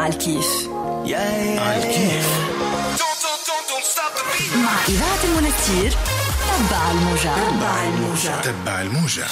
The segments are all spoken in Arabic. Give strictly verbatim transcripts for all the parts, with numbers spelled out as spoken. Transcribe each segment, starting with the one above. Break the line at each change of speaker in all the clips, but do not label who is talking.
على الكيف
على الكيف
مع إذاعة المنستير. تبع الموجة
تبع الموجة تبع الموجة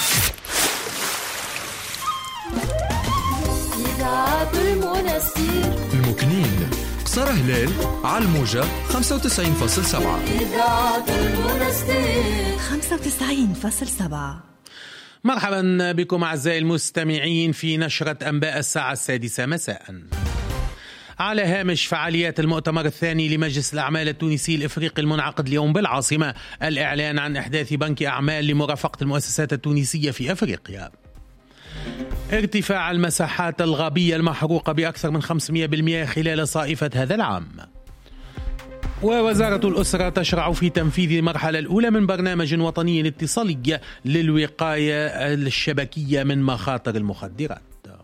إذاعة المنستير
المكنين قصر هلال على الموجة خمسة وتسعين فاصلة سبعة.
إذاعة المنستير
خمسة وتسعين فاصلة سبعة.
مرحبا بكم أعزائي المستمعين في نشرة أنباء الساعة السادسة مساء. على هامش فعاليات المؤتمر الثاني لمجلس الأعمال التونسي الإفريقي المنعقد اليوم بالعاصمة، الإعلان عن إحداث بنك أعمال لمرافقة المؤسسات التونسية في أفريقيا. ارتفاع المساحات الغابية المحروقة بأكثر من خمسمئة بالمئة خلال صائفة هذا العام. ووزارة الأسرة تشرع في تنفيذ المرحلة الأولى من برنامج وطني اتصالي للوقاية الشبكية من مخاطر المخدرات.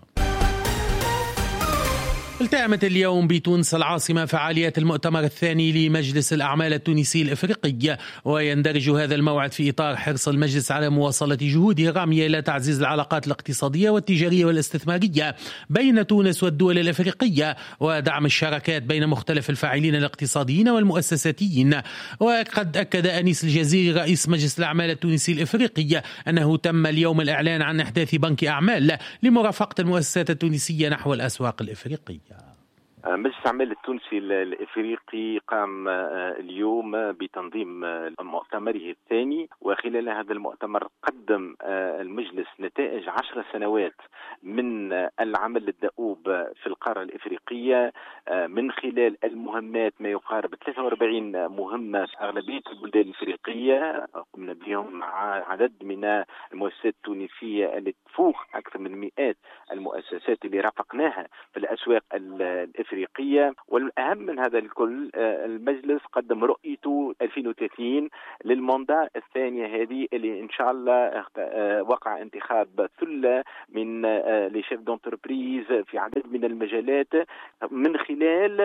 التأمت اليوم بتونس العاصمة فعاليات المؤتمر الثاني لمجلس الأعمال التونسي الإفريقي، ويندرج هذا الموعد في إطار حرص المجلس على مواصلة جهوده الرامية إلى تعزيز العلاقات الاقتصادية والتجارية والاستثمارية بين تونس والدول الإفريقية، ودعم الشراكات بين مختلف الفاعلين الاقتصاديين والمؤسساتيين. وقد أكد أنيس الجزيري رئيس مجلس الأعمال التونسي الإفريقي أنه تم اليوم الإعلان عن إحداث بنك أعمال لمرافقة المؤسسات التونسية نحو الأسواق الإفريقية.
مجلس الأعمال التونسي الإفريقي قام اليوم بتنظيم مؤتمره الثاني، وخلال هذا المؤتمر قدم المجلس نتائج عشر سنوات من العمل الدؤوب في القارة الإفريقية من خلال المهمات، ما يقارب ثلاثة وأربعين مهمة في أغلبية البلدان الإفريقية قمنا بهم مع عدد من المؤسسات التونسية اللي تفوق أكثر من مئات المؤسسات اللي رافقناها في الأسواق الإفريقية. والأهم من هذا الكل المجلس قدم رؤيته ألفين وثلاثين للمندا الثانية هذه، اللي إن شاء الله وقع انتخاب ثلة من لشيف دونتربريز في عدد من المجالات من خلال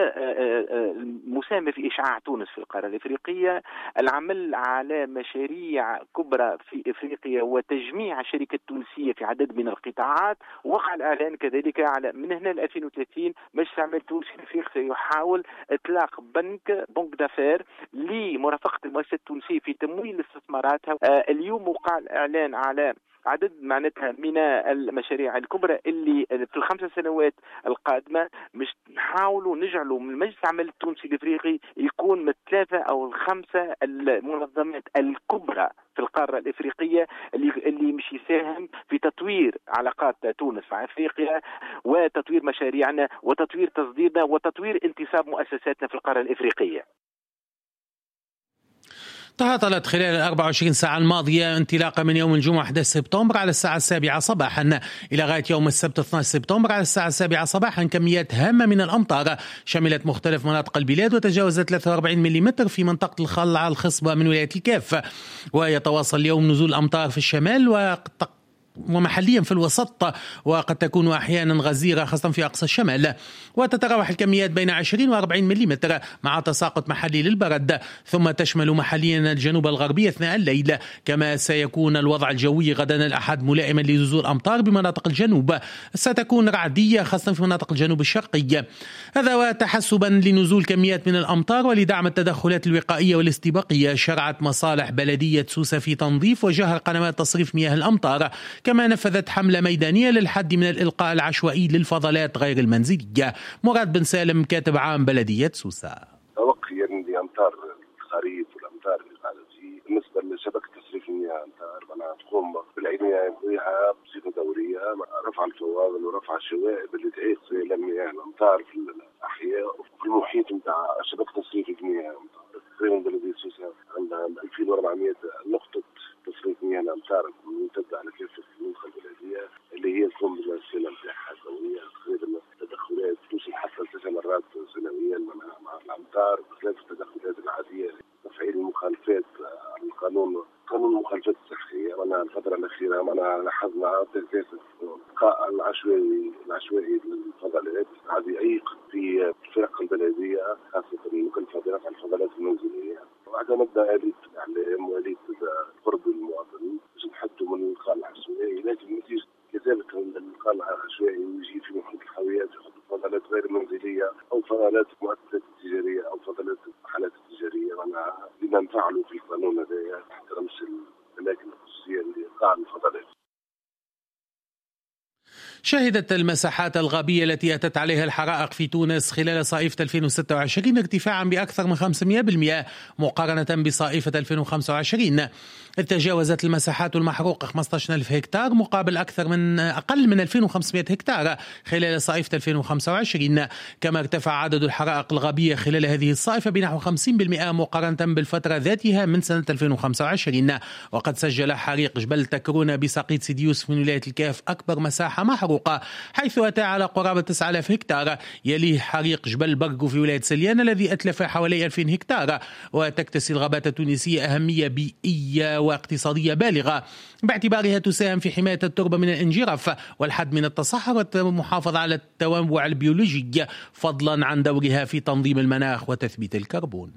المساهمة في إشعاع تونس في القارة الإفريقية، العمل على مشاريع كبرى في إفريقيا وتجميع الشركة التونسية في عدد من القطاعات. وقع الإعلان كذلك على من هنا ل ألفين وثلاثين مجلس الأعمال التونسي الإفريقي سيحاول إطلاق بنك بنك دافير لمرافقة المؤسسات التونسية في تمويل استثماراتها. آه اليوم وقع الإعلان على عدد معناتها من المشاريع الكبرى اللي في الخمس سنوات القادمة مش نحاولوا نجعلوا من مجلس العمل التونسي الإفريقي يكون من ثلاثة أو الخمسة المنظمات الكبرى في القارة الإفريقية اللي اللي مش يساهم في تطوير علاقات تونس مع أفريقيا وتطوير مشاريعنا وتطوير تصديرنا وتطوير انتصاب مؤسساتنا في القارة الإفريقية.
تعطلت خلال الأربع وعشرين ساعة الماضية انطلاقا من يوم الجمعة أحد عشر سبتمبر على الساعة السابعة صباحا إلى غاية يوم السبت اثني عشر سبتمبر على الساعة السابعة صباحا كميات هامة من الأمطار شملت مختلف مناطق البلاد وتجاوزت ثلاثة وأربعين ملم في منطقة الخلعة الخصبة من ولاية الكاف. ويتواصل اليوم نزول الأمطار في الشمال وقد ومحليا في الوسط، وقد تكون أحيانا غزيرة خاصة في أقصى الشمال، وتتراوح الكميات بين عشرين وأربعين ملم مع تساقط محلي للبرد، ثم تشمل محليا الجنوب الغربي أثناء الليل. كما سيكون الوضع الجوي غدا الأحد ملائما لنزول أمطار بمناطق الجنوب، ستكون رعدية خاصة في مناطق الجنوب الشرقي. هذا وتحسبا لنزول كميات من الأمطار ولدعم التدخلات الوقائية والاستباقية، شرعت مصالح بلدية سوسة في تنظيف وجهر قنوات تصريف مياه الأمطار، كما نفذت حملة ميدانية للحد من الإلقاء العشوائي للفضلات غير المنزلية. مراد بن سالم كاتب عام بلدية سوسة.
توقيا لأمطار الخريف والأمطار اللي قاعدة تجي بالنسبة لشبكة تصريف المياه أمطار أنا تقوم بالعناية بها بصفة دورية مع رفع الفواضل ورفع الشوائب اللي تعيق سيل المياه الأمطار في الأحياء وفي المحيط نتاع شبكة تصريف المياه أمطار. تقريبا بلدية سوسة عندها ألفين وأربعمئة نقطة تصريف مياه الأمطار ممتدة على كافة المنطقة البلدية اللي هي تقوم بالسلة نتاعها الدورية. تقريبا التدخلات توصل حتى ثلاث مرات سنويا مع الأمطار، بخلاف التدخلات العادية تفعيل المخالفات القانون قانون المخالفات الصحية. وانا الفترة الأخيرة معنا لاحظنا الإلقاء العشوائي العشوائي للفضلات هذه يعيق في الفرق البلدية خاصة المكلفة برفع الفضلات المنزلية. واعتمدنا آلية الإعلام وآلية قرب المواطنين باش نحدوا من الإلقاء العشوائي، لكن نتيجة كذلك الإلقاء العشوائي يجي في محيط الحاويات يحط فضلات غير منزلية التجارية أو فضلات المؤسسات التجارية أو فضلات المحلات التجارية معناها لما نفعلوا في القانون هذا تحت رمز الأماكن الخصوصية اللي قاع الفضلات.
شهدت المساحات الغابية التي أتت عليها الحرائق في تونس خلال صيفة ألفين وستة وعشرين ارتفاعا بأكثر من خمسمائة بالمئة مقارنة بصيفة ألفين وخمسة وعشرين. تجاوزت المساحات المحروقة خمسة عشر ألف هكتار مقابل أكثر من أقل من ألفين وخمسمائة هكتار خلال صيفة ألفين وخمسة وعشرين. كما ارتفع عدد الحرائق الغابية خلال هذه الصيفة بنحو خمسين بالمئة مقارنة بالفترة ذاتها من سنة ألفين وخمسة وعشرين. وقد سجل حريق جبل تكرونة بساقيت سيدي يوسف من ولاية الكاف أكبر مساحة محروقة حيث أتى على قرابة تسعة آلاف هكتار. يليه حريق جبل برقو في ولاية سليان الذي أتلف حوالي ألفين هكتار. وتكتسي الغابات التونسية أهمية بيئية واقتصادية بالغة باعتبارها تساهم في حماية التربة من الانجراف والحد من التصحر والمحافظة على التنوع البيولوجي فضلا عن دورها في تنظيم المناخ وتثبيت الكربون.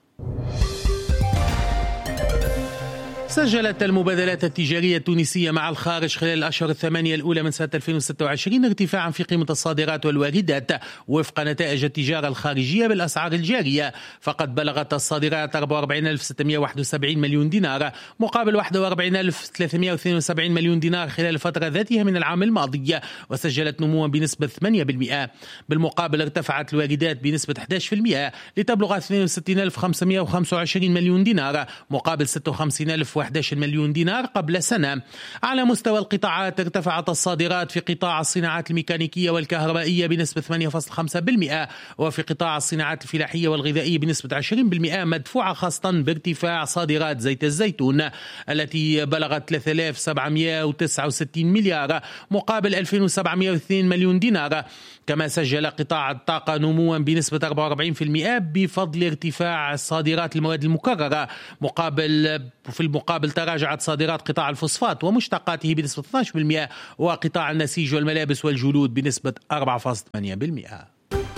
سجلت المبادلات التجارية التونسية مع الخارج خلال الأشهر الثمانية الأولى من سنة ألفين وستة وعشرين ارتفاعا في قيمة الصادرات والواردات وفق نتائج التجارة الخارجية بالأسعار الجارية. فقد بلغت الصادرات أربعة وأربعين ألف وستمائة وواحد وسبعين مليون دينار مقابل واحد وأربعين ألف وثلاثمائة واثنين وسبعين مليون دينار خلال الفترة ذاتها من العام الماضي وسجلت نموا بنسبة ثمانية بالمئة. بالمقابل ارتفعت الواردات بنسبة أحد عشر بالمئة لتبلغ اثنين وستين ألف وخمسمائة وخمسة وعشرين مليون دينار مقابل ستة وخمسين ألف وأحد عشر مليون دينار قبل سنة. على مستوى القطاعات ارتفعت الصادرات في قطاع الصناعات الميكانيكية والكهربائية بنسبة ثمانية فاصلة خمسة بالمئة وفي قطاع الصناعات الفلاحية والغذائية بنسبة عشرين بالمئة مدفوعة خاصة بارتفاع صادرات زيت الزيتون التي بلغت ثلاثة آلاف وسبعمائة وتسعة وستين مليار مقابل ألفين وسبعمائة واثنين مليون دينار. كما سجل قطاع الطاقة نموا بنسبة أربعة وأربعين بالمئة بفضل ارتفاع صادرات المواد المكررة مقابل في المقابل تراجعت صادرات قطاع الفوسفات ومشتقاته بنسبة اثني عشر بالمئة وقطاع النسيج والملابس والجلود بنسبة أربعة فاصلة ثمانية بالمئة.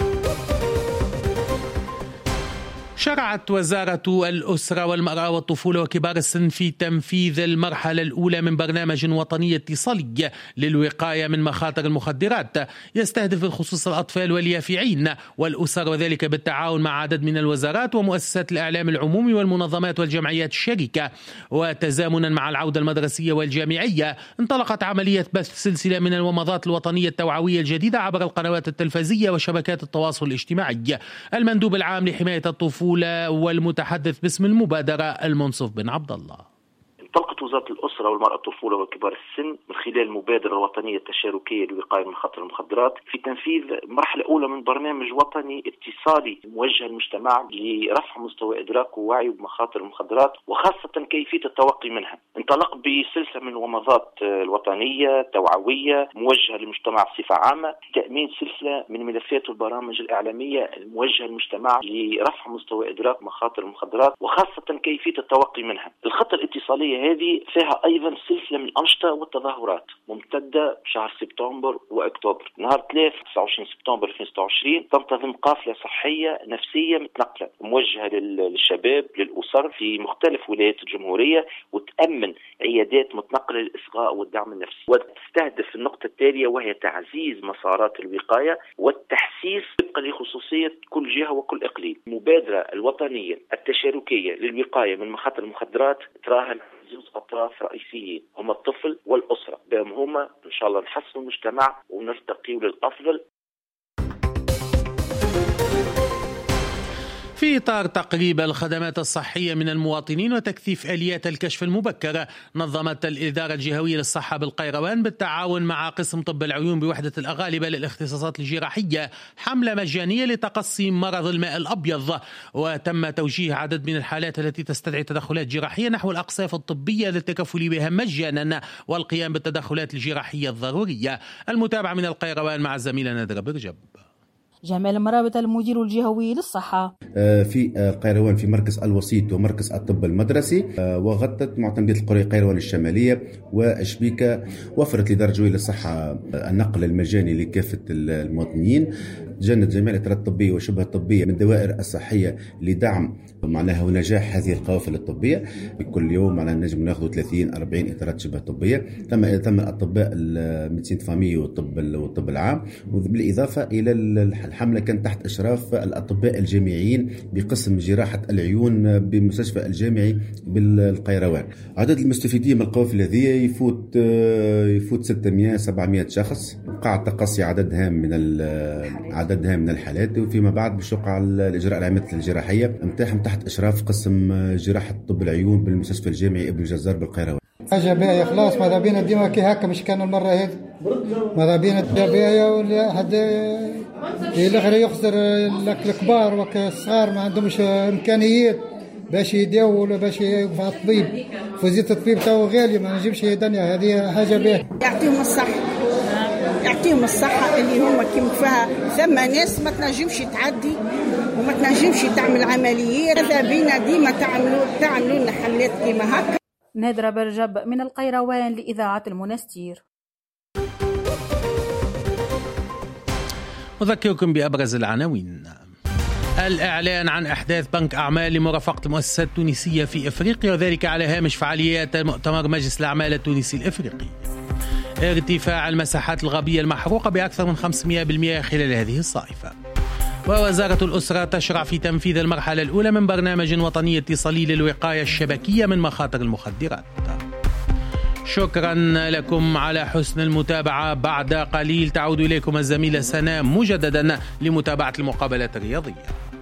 شرعت وزارة الأسرة والمرأة والطفولة وكبار السن في تنفيذ المرحلة الأولى من برنامج وطني اتصالي للوقاية من مخاطر المخدرات يستهدف بالخصوص الأطفال واليافعين والأسر وذلك بالتعاون مع عدد من الوزارات ومؤسسات الإعلام العمومي والمنظمات والجمعيات الشريكة. وتزامنا مع العودة المدرسية والجامعية انطلقت عملية بث سلسلة من الومضات الوطنية التوعوية الجديدة عبر القنوات التلفزية وشبكات التواصل الاجتماعي. المندوب العام لحماية الطفولة والمتحدث باسم المبادرة المنصف بن عبد الله.
انطلقت وزارة الأسرة والمرأة الطفولة وكبار السن من خلال المبادرة الوطنية التشاركية للوقاية من خطر المخدرات في تنفيذ مرحلة أولى من برنامج وطني اتصالي موجه للمجتمع لرفع مستوى إدراكه ووعيه بمخاطر المخدرات وخاصة كيفية التوقي منها. انطلق بسلسلة من الومضات الوطنية توعوية موجهة للمجتمع بصفة عامة تأمين سلسلة من ملفات والبرامج الإعلامية الموجهة للمجتمع لرفع مستوى إدراك مخاطر المخدرات وخاصة كيفية التوقي منها. الخطة الاتصالية هذه فيها أيضا سلسلة من الأنشطة والتظاهرات ممتدة بشهر سبتمبر وأكتوبر. نهار ثلاثة وتسعة وعشرين سبتمبر ألفين وستة وعشرين تنتظم قافلة صحية نفسية متنقلة موجهة للشباب للأسر في مختلف ولايات الجمهورية وتأمن عيادات متنقلة للإصغاء والدعم النفسي وتستهدف النقطة التالية وهي تعزيز مسارات الوقاية والتحسيس طبقا لخصوصية كل جهة وكل إقليم. المبادرة الوطنية التشاركية للوقاية من مخاطر المخدرات تراهن زوج أطراف رئيسيين هما الطفل والأسرة بهم هما إن شاء الله نحسن المجتمع ونرتقي للأفضل.
في إطار تقريب الخدمات الصحية من المواطنين وتكثيف آليات الكشف المبكر نظمت الإدارة الجهوية للصحة بالقيروان بالتعاون مع قسم طب العيون بوحدة الأغالبة للاختصاصات الجراحية حملة مجانية لتقصي مرض الماء الأبيض وتم توجيه عدد من الحالات التي تستدعي تدخلات جراحية نحو الأقسام الطبية للتكفل بها مجانا والقيام بالتدخلات الجراحية الضرورية. المتابعة من القيروان مع الزميلة نادرة برجب.
جمال مرابط المدير الجهوي للصحة
في القيروان في مركز الوسيط ومركز الطب المدرسي وغطت معتمدية القرى قيروان الشمالية وشبيكة وفرت لدار الجهوية للصحة النقل المجاني لكافة المواطنين تجند جميع الإطارات الطبية وشبه الطبية من الدوائر الصحية لدعم معناها ونجاح هذه القوافل الطبية. بكل يوم معناها نجم ناخذ ثلاثين أربعين إطارات شبه طبية. تم تم الأطباء الميديسين فامي والطب والطب العام، وبالإضافة إلى الحملة كان تحت إشراف الأطباء الجامعيين بقسم جراحة العيون بمستشفى الجامعي بالقيروان. عدد المستفيدين من القوافل هذه يفوت يفوت ستمائة سبعمائة شخص. وقع تقصي عدد هام من عدد هام من الحالات، وفيما بعد باش يوقع الإجراء العمليات الجراحية نتاعهم تحت إشراف قسم جراحة طب العيون بالمستشفى الجامعي ابن الجزار بالقيروان.
حاجة باهية خلاص، ماذا بينا ديما كي هكا مش كان المرة هذه، ماذا بينا باهية ولا حد الآخر يخسر الكبار والصغار ما عندهمش إمكانيات باش يداووا ولا باش يوقف على الطبيب. فوزية الطبيب تاو غالي ما نجيبش دنيا، هذه حاجة باهية.
يعطيهم الصحة، يعطيهم الصحة اللي هم كيما فيها ثم ناس ما تنجمش تعدي وما تنجمش تعمل عمليات. هذا بينا ديما تعملوا تعملوا لنا حملات كيما هكا.
نادرة برجب من القيروان لإذاعة المنستير.
أذكركم بأبرز العناوين. الإعلان عن إحداث بنك أعمال لمرافقة المؤسسات التونسية في إفريقيا، وذلك على هامش فعاليات مؤتمر مجلس الأعمال التونسي الإفريقي. ارتفاع المساحات الغابية المحروقة بأكثر من خمسمائة بالمئة خلال هذه الصيف. ووزارة الأسرة تشرع في تنفيذ المرحلة الأولى من برنامج وطني اتصالي للوقاية الشبكية من مخاطر المخدرات. شكرا لكم على حسن المتابعة. بعد قليل تعود إليكم الزميلة سناء مجددا لمتابعة المقابلات الرياضية.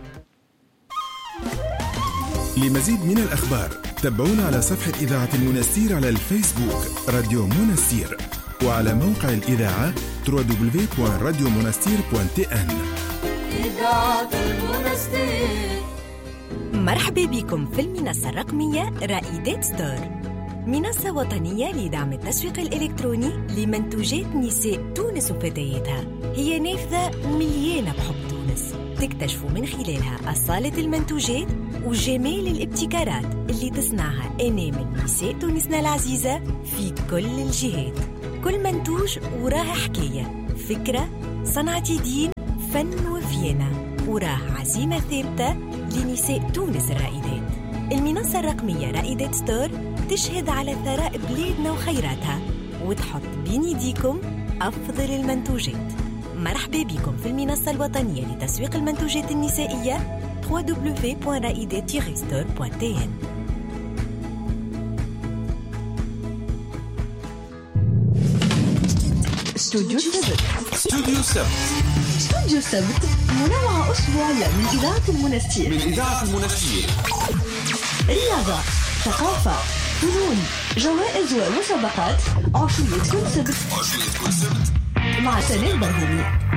لمزيد من الأخبار تابعونا على صفحة إذاعة المنستير على الفيسبوك راديو منستير، وعلى موقع الإذاعة دبليو دبليو دبليو دوت راديو منستير دوت تي إن.
إذاعة المنستير.
مرحبا بكم في المنصة الرقمية رائدات ستور، منصة وطنية لدعم التسويق الإلكتروني لمنتوجات نساء تونس وفتياتها. هي نافذة مليانة بحب تونس، تكتشفوا من خلالها أصالة المنتوجات وجمال الابتكارات اللي تصنعها أنامل نساء تونسنا العزيزة في كل الجهات. كل منتوج وراه حكاية، فكرة، صنعة يدين، فن وفينا، وراه عزيمة ثابتة لنساء تونس الرائدات. المنصة الرقمية رائدات ستور تشهد على ثراء بلادنا وخيراتها، وتحط بين يديكم أفضل المنتوجات. مرحبا بكم في المنصة الوطنية لتسويق المنتوجات النسائية دبليو دبليو دبليو دوت رائدات ستور دوت تي إن. استوديو السبت.
استوديو السبت.
استوديو السبت منوعة أسبوعية من إذاعة المنستير.
من إذاعة المنستير.
رياضة، ثقافة، فنون، جوائز ومسابقات. عشرية كل سبت مع سناء برهومي.